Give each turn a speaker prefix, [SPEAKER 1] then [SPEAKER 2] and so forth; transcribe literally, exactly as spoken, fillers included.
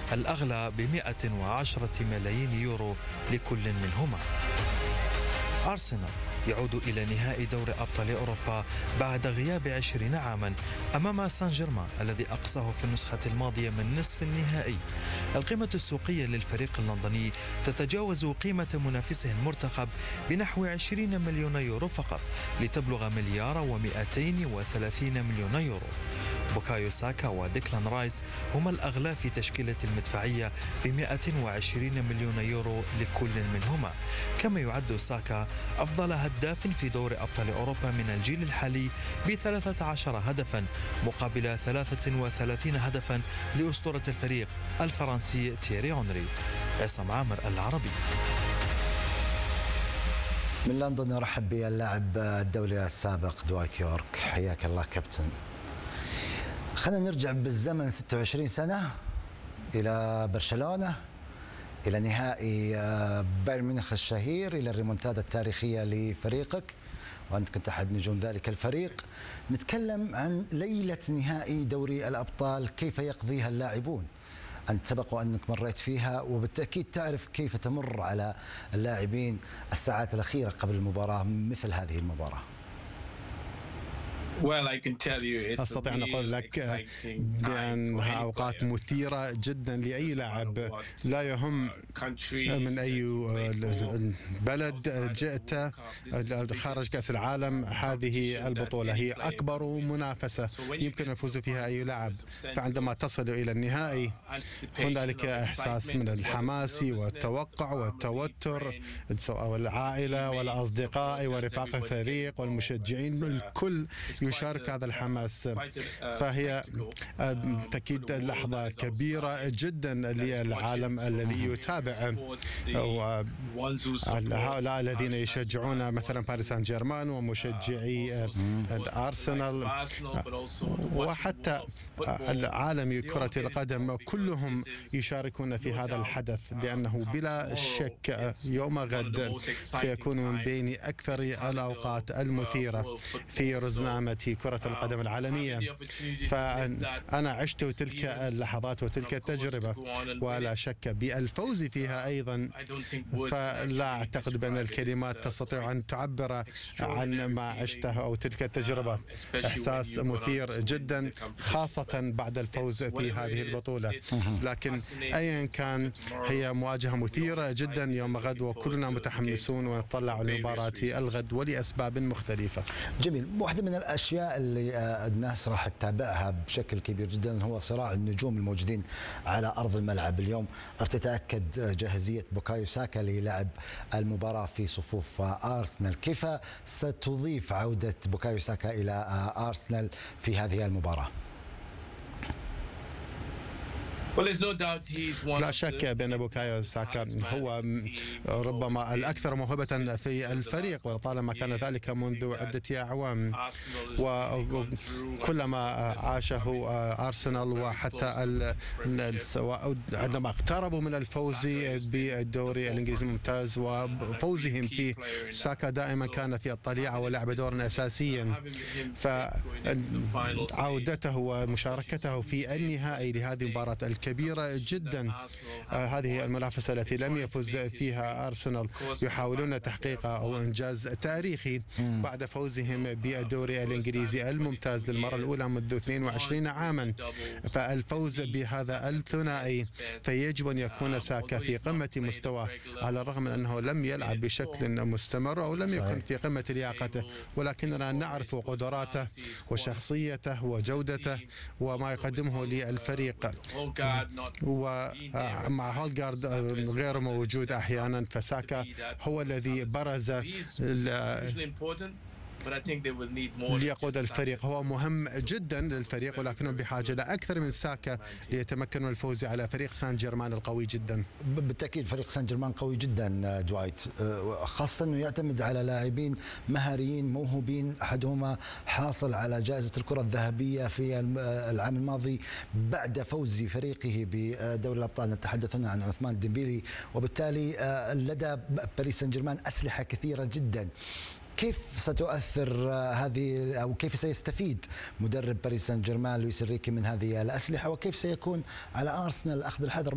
[SPEAKER 1] الأغلى ب مئة وعشرة ملايين يورو لكل منهما. أرسنال يعود إلى نهائي دوري أبطال أوروبا بعد غياب عشرين عاما أمام سان جيرمان الذي أقصاه في النسخة الماضية من نصف النهائي. القيمة السوقية للفريق اللندني تتجاوز قيمة منافسه المرتقب بنحو عشرين مليون يورو فقط، لتبلغ مليار ومئتين وثلاثين مليون يورو. بوكايو ساكا وديكلان رايس هما الأغلى في تشكيلة المدفعية ب مئة وعشرين مليون يورو لكل منهما. كما يعد ساكا أفضل هداف في دوري أبطال أوروبا من الجيل الحالي بثلاثة عشر هدفا مقابل ثلاثة وثلاثين هدفا لأسطورة الفريق الفرنسي تييري أونري. عصام عامر، العربي.
[SPEAKER 2] من لندن نرحب باللاعب الدولي السابق دوايت يورك. حياك الله كابتن. خلينا نرجع بالزمن ستة وعشرين سنة إلى برشلونة، إلى نهائي بايرن ميونخ الشهير، إلى الريمونتادا التاريخية لفريقك وأنت كنت أحد نجوم ذلك الفريق. نتكلم عن ليلة نهائي دوري الأبطال، كيف يقضيها اللاعبون؟ أنت سبق وأنك مريت فيها وبالتأكيد تعرف كيف تمر على اللاعبين الساعات الأخيرة قبل المباراة مثل هذه المباراة.
[SPEAKER 3] أستطيع أن أقول لك بأنها أوقات مثيرة جدا لأي لاعب، لا يهم من أي بلد جئت خارج كأس العالم. هذه البطولة هي أكبر منافسة يمكن الفوز فيها أي لاعب، فعندما تصل إلى النهائي هنالك إحساس من الحماس والتوقع والتوتر، سواء العائلة والأصدقاء ورفاق الفريق والمشجعين، الكل يشارك هذا الحماس. فهي تأكيد لحظة كبيرة جدا للعالم الذي يتابع، هؤلاء الذين يشجعون مثلا باريس سان جيرمان ومشجعي أرسنال وحتى العالم كرة القدم كلهم يشاركون في هذا الحدث، لأنه بلا شك يوم غد سيكون من بين أكثر الأوقات المثيرة في رزنامة كرة القدم العالمية. فأنا عشت تلك اللحظات وتلك التجربة ولا شك بالفوز فيها أيضا، فلا أعتقد بأن الكلمات تستطيع أن تعبر عن ما عشته أو تلك التجربة. إحساس مثير جدا خاصة بعد الفوز في هذه البطولة، لكن أيا كان هي مواجهة مثيرة جدا يوم غد وكلنا متحمسون ونطلع لمباراة الغد ولأسباب مختلفة.
[SPEAKER 2] جميل. واحدة من الأشياء اللي الناس راح تتابعها بشكل كبير جدا هو صراع النجوم الموجودين على أرض الملعب اليوم. أتتأكد جاهزية بوكايو ساكا للعب المباراة في صفوف أرسنال. كيف ستضيف عودة بوكايو ساكا إلى أرسنال في هذه المباراة؟
[SPEAKER 3] لا شك بأن بوكايو ساكا هو ربما الأكثر موهبة في الفريق، وطالما كان ذلك منذ عدة أعوام، وكلما عاشه أرسنال وحتى عندما اقتربوا من الفوز بالدوري الإنجليزي الممتاز وفوزهم فيه، ساكا دائما كان في الطليعة ولعب دورا أساسيا. فعودته ومشاركته في النهائي لهذه المباراة كبيرة جدا. آه هذه المنافسة التي لم يفز فيها أرسنال، يحاولون تحقيق أو إنجاز تاريخي بعد فوزهم بالدوري الإنجليزي الممتاز للمرة الأولى منذ اثنين وعشرين عاما. فالفوز بهذا الثنائي فيجب أن يكون ساكا في قمة مستواه، على الرغم من أنه لم يلعب بشكل مستمر أو لم يكن في قمة لياقته، ولكننا نعرف قدراته وشخصيته وجودته وما يقدمه للفريق. ومع هولغارد غير موجود أحيانا، فساكا هو الذي برز ليقود الفريق. هو مهم جدا للفريق، ولكنه بحاجة لأكثر من ساكا ليتمكن من الفوز على فريق سان جيرمان القوي جدا.
[SPEAKER 2] بالتأكيد فريق سان جيرمان قوي جدا دوايت، خاصة أنه يعتمد على لاعبين مهاريين موهوبين. أحدهما حاصل على جائزة الكرة الذهبية في العام الماضي بعد فوز فريقه بدوري الأبطال، نتحدث هنا عن عثمان ديمبيلي. وبالتالي لدى باريس سان جيرمان أسلحة كثيرة جدا. كيف ستؤثر هذه أو كيف سيستفيد مدرب باريس سان جيرمان لويس إنريكي من هذه الأسلحة، وكيف سيكون على أرسنال أخذ الحذر